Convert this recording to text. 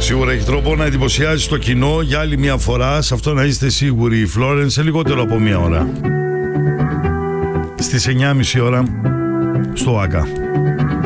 Σίγουρα έχει τρόπο να εντυπωσιάζει το κοινό για άλλη μια φορά. Σε αυτό να είστε σίγουροι. Η Florence σε λιγότερο από μια ώρα. Στις 9.30 ώρα στο ΆΚΑ.